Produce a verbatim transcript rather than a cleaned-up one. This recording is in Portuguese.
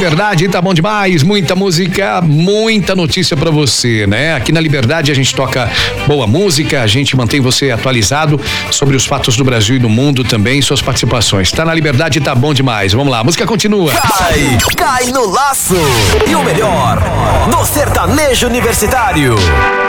Liberdade, tá bom demais, muita música, muita notícia pra você, né? Aqui na Liberdade a gente toca boa música, a gente mantém você atualizado sobre os fatos do Brasil e do mundo também, suas participações. Tá na Liberdade, tá bom demais. Vamos lá, a música continua. Cai, cai no laço. E o melhor, no sertanejo universitário.